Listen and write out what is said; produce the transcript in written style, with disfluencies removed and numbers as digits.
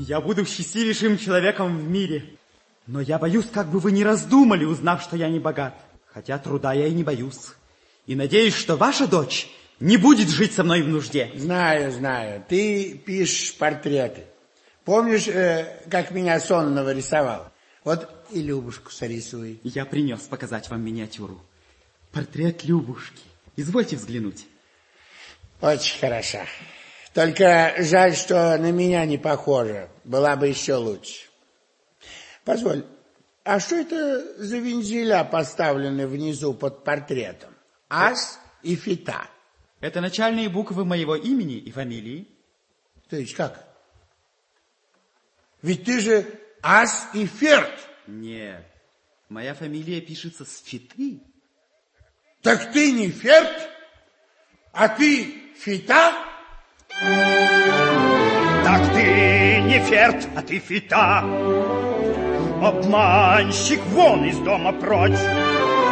Я буду счастливейшим человеком в мире. Но я боюсь, как бы вы не раздумали, узнав, что я не богат. Хотя труда я и не боюсь. И надеюсь, что ваша дочь не будет жить со мной в нужде. Знаю. Ты пишешь портреты. Помнишь, как меня Сонного рисовал? Вот и Любушку срисуй. Я принес показать вам миниатюру. Портрет Любушки. Извольте взглянуть. Очень хороша. Только жаль, что на меня не похожа. Была бы еще лучше. Позволь, а что это за вензеля поставлены внизу под портретом? Ас и фита. Это начальные буквы моего имени и фамилии. То есть как? Ведь ты же Ас и Ферд. Нет, моя фамилия пишется с фиты. Так ты не Ферд, а ты фита? Так ты не Ферд, а ты фита. Обманщик, вон из дома прочь.